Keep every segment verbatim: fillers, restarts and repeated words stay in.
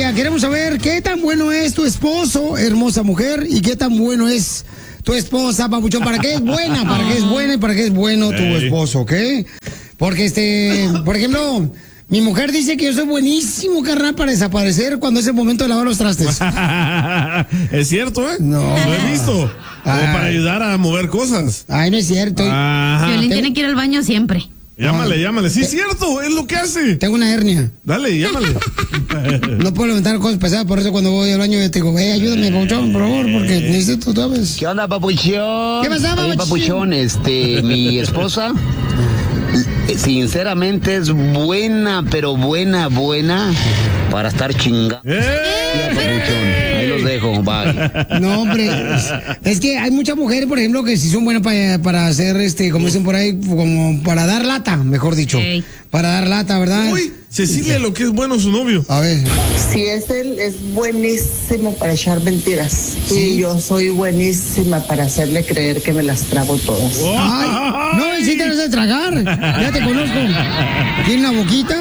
familia, queremos saber qué tan bueno es tu esposo, hermosa mujer, y qué tan bueno es tu esposa, papuchón. ¿Para qué es buena? ¿Para qué es buena y para qué es bueno tu esposo, ok? Porque, este, por ejemplo, mi mujer dice que yo soy buenísimo, carnal, para desaparecer cuando es el momento de lavar los trastes. Es cierto, ¿eh? No. Lo he visto. O para ayudar a mover cosas. Ay, no es cierto. Violín tiene que ir al baño siempre. Llámale, llámale. Sí, es cierto, es lo que hace. Tengo una hernia. Dale, llámale. No puedo levantar cosas pesadas, por eso cuando voy al baño yo te digo, hey, ayúdame, papuchón, por favor, porque necesito, ¿sabes? ¿Qué onda, papuchón? ¿Qué pasa, papuchón? Oye, papuchón, este, mi esposa, sinceramente es buena, pero buena, buena, para estar chingando. ¡Eh! Papuchón. Ahí los dejo, bye. No, hombre, es, es que hay muchas mujeres, por ejemplo, que sí son buenas para, para hacer, este, como dicen por ahí, como para dar lata, mejor dicho. Ey. Para dar lata, ¿verdad? Uy, Cecilia, lo que es bueno su novio. A ver. Si es él, es buenísimo para echar mentiras. Y yo soy buenísima para hacerle creer que me las trago todas. Ay, no, y sí te las hace tragar. Ya te conozco. Tiene una boquita.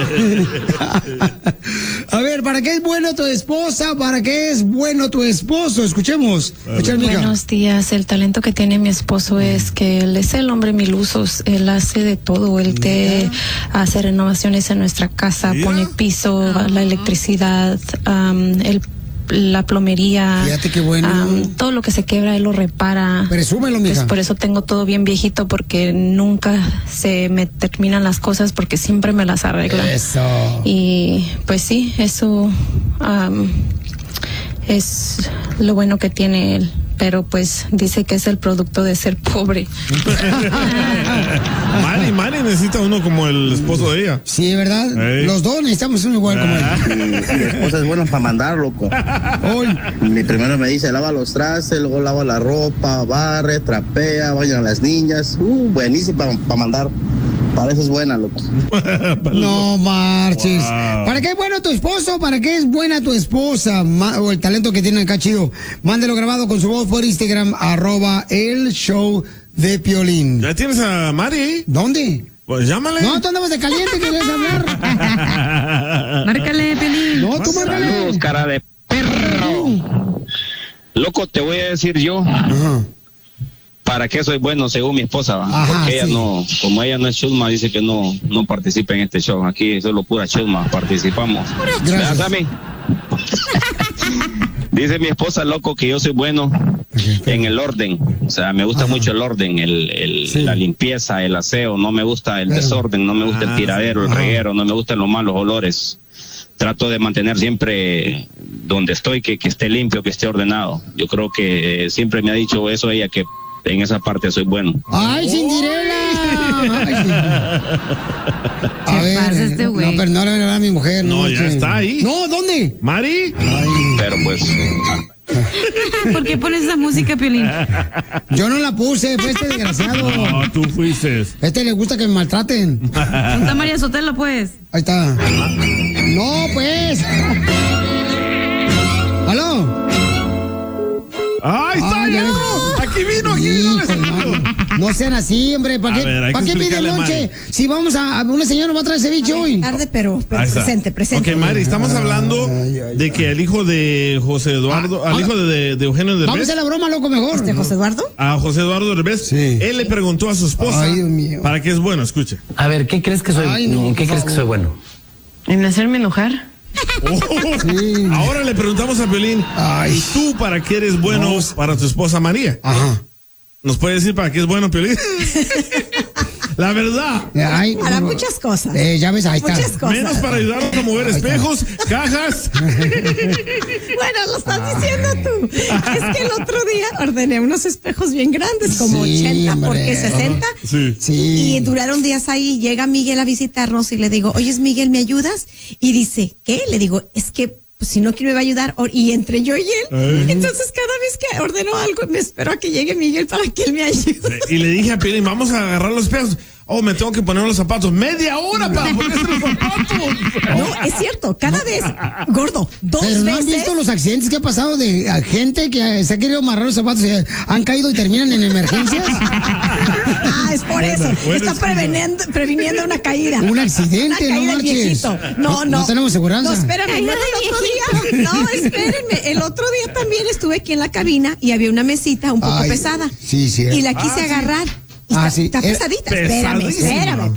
A ver, ¿para qué es bueno tu esposa? ¿Para qué es bueno tu esposo? Escuchemos. Buenos días. El talento que tiene mi esposo es que él es el hombre mil usos. Él hace de todo. Él te hace renovaciones en nuestra casa, Mira. pone piso, la electricidad, um, el la plomería. Fíjate qué bueno. Um, todo lo que se quebra, él lo repara. Presúmelo, mija. Pues por eso tengo todo bien viejito, porque nunca se me terminan las cosas, porque siempre me las arregla. Eso. Y pues sí, eso um, es lo bueno que tiene él. Pero pues dice que es el producto de ser pobre. Mari, Mari necesita uno como el esposo de ella. Sí, ¿verdad? Ey. Los dos necesitamos uno igual como él. Mi esposa es buena para mandar, loco. Hoy. Mi primero me dice, lava los trastes, luego lava la ropa, barre, trapea, baña a las niñas. Uh, buenísima para mandar. Para eso es buena, loco. No marches. Wow. ¿Para qué es bueno tu esposo? ¿Para qué es buena tu esposa? Ma- o el talento que tiene acá chido. Mándelo grabado con su voz por Instagram, arroba el show de Piolín. ¿Ya tienes a Mari? ¿Dónde? Pues llámale. No, tú andabas de caliente, querías hablar. Márcale, Piolín. No, tú márcale. Saludos, cara de perro. Loco, te voy a decir yo Ajá. para qué soy bueno según mi esposa, ¿va? Ajá, porque ella sí. no, como ella no es chusma, dice que no, no participa en este show. Aquí solo pura chusma participamos. Gracias. ¿Verdad, Sammy? Dice mi esposa, loco, que yo soy bueno en el orden. O sea, me gusta Ajá. mucho el orden, el, el, Sí. la limpieza, el aseo. No me gusta el Claro. desorden, no me gusta Ah, el tiradero, el ajá. reguero, no me gustan los malos olores. Trato de mantener siempre donde estoy, que, que esté limpio, que esté ordenado. Yo creo que eh, siempre me ha dicho eso ella, que en esa parte soy bueno. ¡Ay, Cinderela! Ay, sí. A Se ver, pasa este güey. no, pero no le voy a hablar a mi mujer. No, ya que- está ahí. No, ¿dónde? Mari. Ay, Pero pues, ¿Por qué pones esa música, Piolín? yo no la puse, fue este desgraciado. No, tú fuiste. Este le gusta que me maltraten. Ponta María Sotelo, pues. Ahí está. No, pues. ¿Aló? ¡Ahí está! Ay, ya ya no. ves. Aquí vino, aquí vino. Hijo, no, no sean así, hombre. ¿Para A qué, ver, hay ¿para que qué pide explicarle, lonche? Mari. Si vamos a, a una señora va a traer ceviche hoy. Tarde, pero, pero Ahí está. presente, presente. Ok, Mari, estamos hablando Ay, ay, de que el hijo de José Eduardo, Ah, al ah, hijo de, de, de Eugenio Vamos a Derbez, hacer la broma, loco, mejor. ¿Este José Eduardo? a José Eduardo Derbez, Sí. él le preguntó a su esposa Ay, Dios mío. para qué es bueno, escuche. A ver, ¿qué crees que soy? Ay, no, ¿En qué por crees que favor. soy bueno? ¿En hacerme enojar? Oh, Sí. Ahora le preguntamos a Piolín, Ay. ¿y tú para qué eres bueno No. para tu esposa María? Ajá. ¿Nos puede decir para qué es bueno, Piolín? La verdad. Ay, Para pero- muchas cosas. Eh, ya ves, ahí está. Muchas cosas. Menos para ayudarnos a mover Ahí está. espejos, cajas. Bueno, lo estás diciendo tú. Es que el otro día ordené unos espejos bien grandes, como Sí, ochenta hombre. porque sesenta. Sí. Sí. Y duraron días ahí. Llega Miguel a visitarnos y le digo, oye, Miguel, ¿me ayudas? Y dice, ¿qué? Le digo, es que pues, si no, ¿quién me va a ayudar? Or- Y entre yo y él. Ay. Entonces, cada vez que ordeno algo, me espero a que llegue Miguel para que él me ayude. Y le dije a Piolín, vamos a agarrar los espejos. Oh, me tengo que poner los zapatos. Media hora para ponerse los zapatos. No, es cierto, cada vez, gordo, dos Pero veces. ¿no han visto los accidentes que ha pasado de a gente que se ha querido amarrar los zapatos y han caído y terminan en emergencias? Ah, es por eso. Está preveniendo, previniendo una caída. Un accidente, una caída no del marches. viejito. No, no. No tenemos seguranza. No, espérame. No, el otro día, no, espérenme. El otro día también estuve aquí en la cabina y había una mesita un poco Ay, pesada. sí, sí. Y la quise Ah, sí. agarrar. Y Ah, está, sí. está Era pesadita. Espérame, pesadísima. espérame.